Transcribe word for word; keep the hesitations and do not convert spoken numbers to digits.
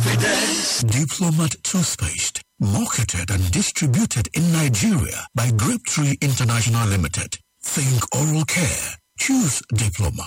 confidence. Diplomat toothpaste, marketed and distributed in Nigeria by Grapetree International Limited. Think oral care. Choose Diploma.